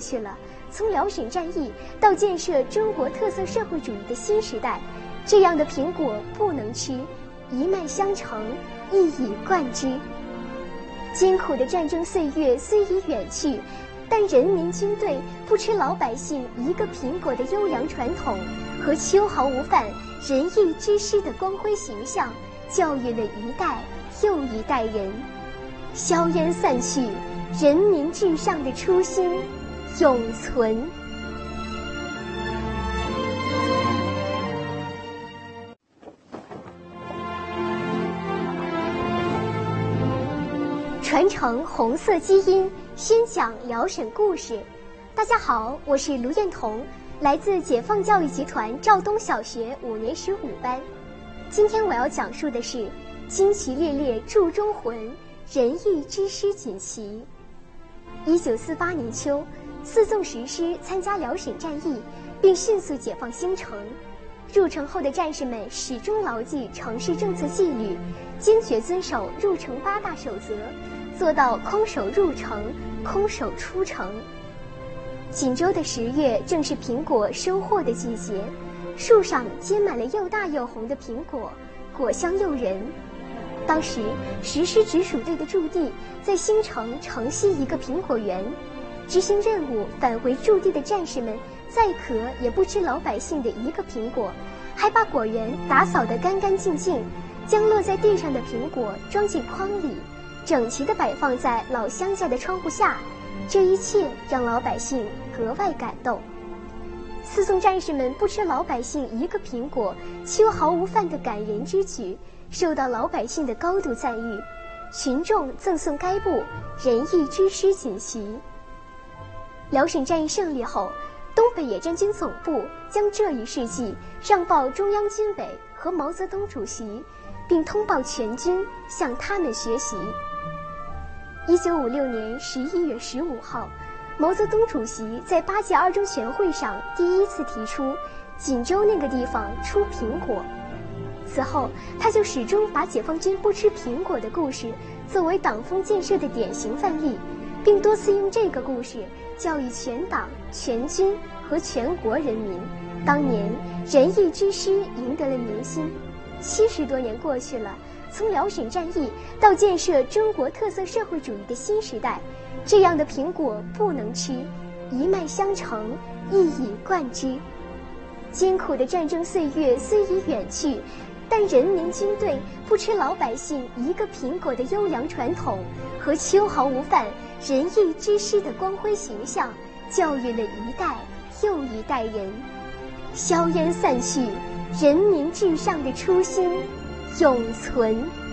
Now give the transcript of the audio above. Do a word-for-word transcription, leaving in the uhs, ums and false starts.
去了，从辽沈战役到建设中国特色社会主义的新时代，这样的苹果不能吃，一脉相承，一以贯之。艰苦的战争岁月虽已远去，但人民军队不吃老百姓一个苹果的优良传统和秋毫无犯、仁义之师的光辉形象，教育了一代又一代人。硝烟散去，人民至上的初心永存。传承红色基因，宣讲辽沈故事。大家好，我是卢艳彤，来自解放教育集团肇东小学五年十五班。今天我要讲述的是旌旗猎猎铸忠魂，仁义之师锦旗。一九四八年秋，四纵十师参加辽沈战役，并迅速解放新城。入城后的战士们始终牢记城市政策纪律，坚决遵守入城八大守则，做到空手入城，空手出城。锦州的十月正是苹果收获的季节，树上结满了又大又红的苹果，果香诱人。当时十师直属队的驻地在新城城西一个苹果园，执行任务返回驻地的战士们再渴也不吃老百姓的一个苹果，还把果园打扫得干干净净，将落在地上的苹果装进筐里，整齐地摆放在老乡家的窗户下。这一切让老百姓格外感动。四纵战士们不吃老百姓一个苹果，秋毫无犯的感人之举受到老百姓的高度赞誉，群众赠送该部仁义之师锦旗。辽沈战役胜利后，东北野战军总部将这一事迹上报中央军委和毛泽东主席，并通报全军向他们学习。一九五六年十一月十五号，毛泽东主席在八届二中全会上第一次提出锦州那个地方出苹果。此后，他就始终把解放军不吃苹果的故事作为党风建设的典型范例，并多次用这个故事教育全党、全军和全国人民。当年仁义之师赢得了民心。七十多年过去了，从辽沈战役到建设中国特色社会主义的新时代，这样的苹果不能吃，一脉相承，一以贯之。艰苦的战争岁月虽已远去，但人民军队不吃老百姓一个苹果的优良传统和秋毫无犯、仁义之师的光辉形象，教育了一代又一代人。硝烟散去，人民至上的初心永存。